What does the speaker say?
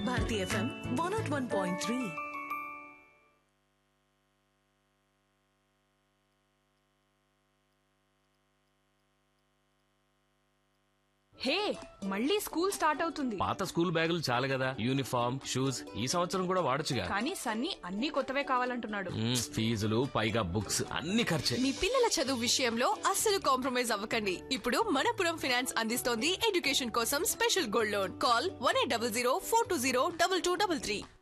వివిధ భారతి FM 101.3. హే, మళ్ళీ school start అవుతుంది. పాత స్కూల్ బ్యాగులు చాలు కదా, యూనిఫామ్ షూస్ ఈ సంవత్సరం కూడా వాడొచ్చుగా. కానీ సన్నీ అన్ని కొత్తవే కావాలంటున్నాడు. ఫీజులు పైగా బుక్స్ అన్ని ఖర్చే. మీ పిల్లల చదువు విషయంలో అస్సలు కాంప్రమైజ్ అవ్వకండి. ఇప్పుడు మనపురం ఫైనాన్స్ అందిస్తోంది ఎడ్యుకేషన్ కోసం స్పెషల్ గోల్డ్ లోన్. కాల్ 1800 420 2233.